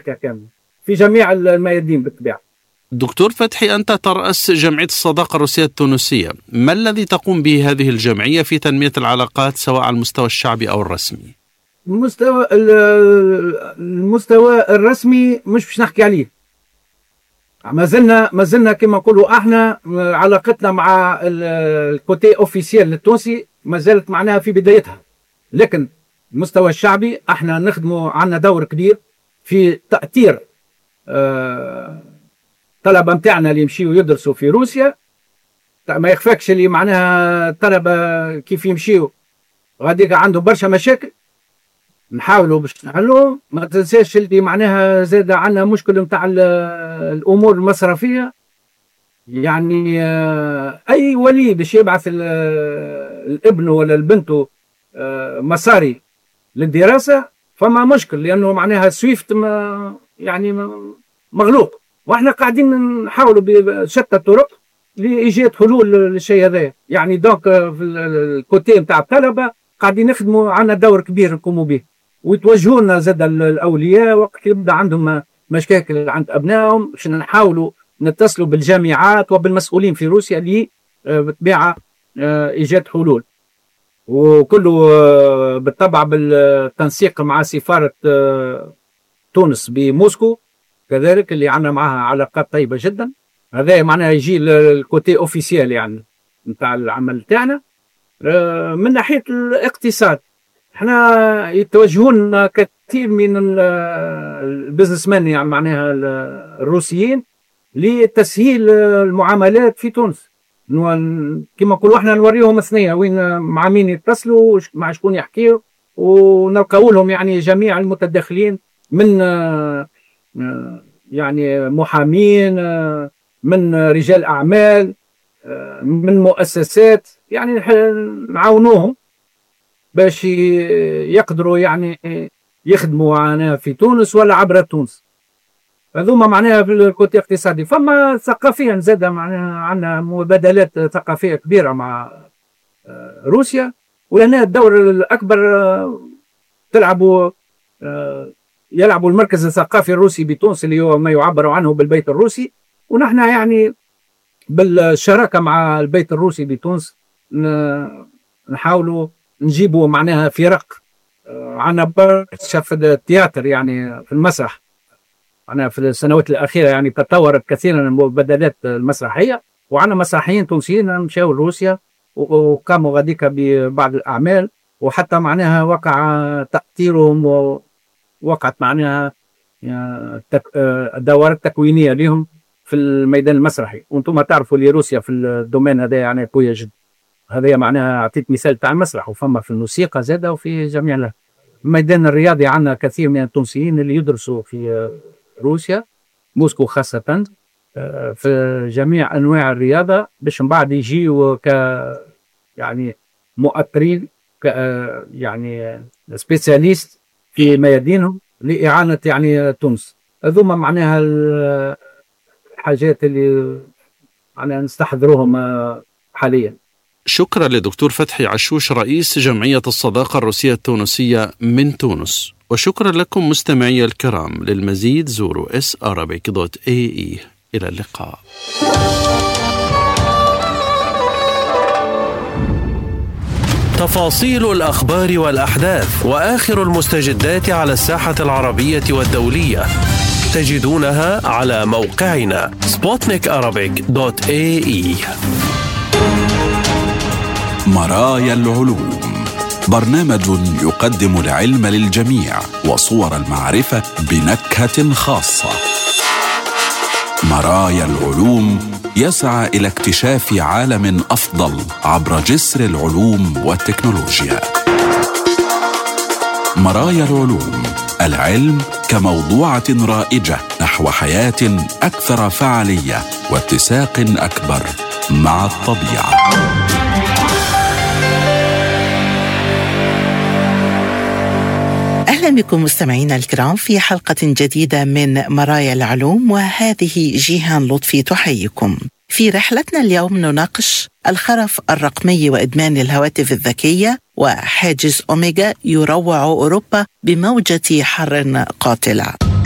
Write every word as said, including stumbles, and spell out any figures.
أفريقيا كاملة في جميع الميادين بالطبيعة. دكتور فتحي، أنت ترأس جمعية الصداقة الروسية التونسية، ما الذي تقوم به هذه الجمعية في تنمية العلاقات سواء على المستوى الشعبي أو الرسمي؟ المستوى المستوى الرسمي مش باش نحكي عليه، ما زلنا ما زلنا كما نقولوا احنا علاقتنا مع الكوتي اوفيسيال التونسي ما زالت معناها في بدايتها، لكن المستوى الشعبي احنا نخدموا، عندنا دور كبير في تأثير آه طلبة متاعنا اللي يمشيوا يدرسوا في روسيا. ما يخفاكش اللي معناها الطلبة كيف يمشيوا غادي عنده برشا مشاكل نحاولوا باش نحلوهم. ما تنساش اللي معناها زاد عندنا مشكل متاع الامور المصرفيه، يعني اي ولي باش يبعث الابن ولا البنت مصاري للدراسه فما مشكل، لانه معناها سويفت ما يعني مغلوق، واحنا قاعدين نحاولوا بشتى الطرق لايجاد حلول للشيء هذا. يعني دونك في الكوتي نتاع الطلبه قاعدين نخدموا، عندنا دور كبير نقوموا به، ويتوجهوا لنا زاد الاولياء وقت يبدا عندهم مشاكل عند ابنائهم باش نحاولوا نتصلوا بالجامعات وبالمسؤولين في روسيا اللي بالطبيعه ايجاد حلول، وكله بالطبع بالتنسيق مع سفاره تونس بموسكو كذلك اللي عندنا معها علاقات طيبه جدا. هذا معناها يجي الكوتي اوفيسيال يعني نتاع العمل تاعنا. من ناحيه الاقتصاد احنا يتوجهون كثير من البزنس مان يعني معناها الروسيين لتسهيل المعاملات في تونس، كما نقولوا احنا نوريهم ثنيه وين مع مين يتصلوا مع شكون يحكيوا، ونلقاو لهم يعني جميع المتداخلين من يعني محامين، من رجال اعمال، من مؤسسات، يعني نعاونوهم باش يقدروا يعني يخدموا معنا في تونس ولا عبر تونس. هذوما معناها في الكوتي اقتصادي. فما ثقافيا زاد معناها عندنا مبادلات ثقافيه كبيره مع روسيا، ولهنا الدور الاكبر تلعبوا يلعبوا المركز الثقافي الروسي بتونس اللي هو ما يعبر عنه بالبيت الروسي، ونحن يعني بالشراكه مع البيت الروسي بتونس نحاولوا نجيبوا معناها فرق. عنا برشا في التياتر يعني في المسرح، أنا في السنوات الأخيرة يعني تطورت كثيرا المبادلات المسرحية، وعنا مسرحيين تونسيين مشاو لروسيا وقاموا غاديك ببعض الأعمال، وحتى معناها وقع تأثيرهم ووقعت معناها الدورات التكوينية لهم في الميدان المسرحي. وانتم تعرفوا اللي روسيا في الدومين هذا يعني قوية جدا. هذا معناها أعطيت مثال تاع المسرح، وفما في الموسيقى زادة وفي جميع الميدان الرياضي. عندنا كثير من التونسيين اللي يدرسوا في روسيا موسكو خاصة في جميع أنواع الرياضة، باش من بعد يجيوا ك يعني مؤثرين ك يعني سبيسياليست في ميادينهم لإعانة يعني تونس. هذوما معناها الحاجات اللي معناها نستحضروهم حاليا. شكرا لدكتور فتحي عشوش رئيس جمعية الصداقة الروسية التونسية من تونس، وشكرا لكم مستمعي الكرام. للمزيد زوروا اس arabic دوت اي اي. إلى اللقاء. تفاصيل الأخبار والأحداث وآخر المستجدات على الساحة العربية والدولية تجدونها على موقعنا سبوتنيك arabic دوت اي اي. مرايا العلوم، برنامج يقدم العلم للجميع وصور المعرفة بنكهة خاصة. مرايا العلوم يسعى إلى اكتشاف عالم أفضل عبر جسر العلوم والتكنولوجيا. مرايا العلوم، العلم كموضوعة رائجة نحو حياة أكثر فعالية واتساق أكبر مع الطبيعة. أهلا بكم مستمعينا الكرام في حلقة جديدة من مرايا العلوم، وهذه جيهان لطفي تحييكم. في رحلتنا اليوم نناقش الخرف الرقمي وإدمان الهواتف الذكية، وحاجز أوميجا يروع أوروبا بموجة حر قاتلة.